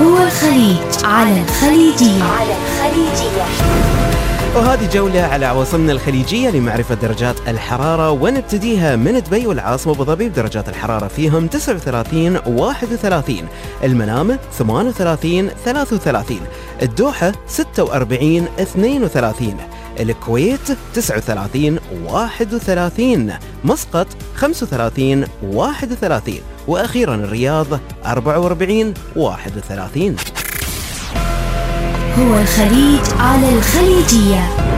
هو الخليج على الخليجية. وهذه جولة على عواصمنا الخليجية لمعرفة درجات الحرارة، ونبتديها من دبي والعاصمة أبو ظبي بدرجات الحرارة فيهم 39 31، المنامة 38 33، الدوحة 46 32، الكويت 39 31، مسقط 35 31، وأخيرا الرياض 44 31. هو الخليج على الخليجية.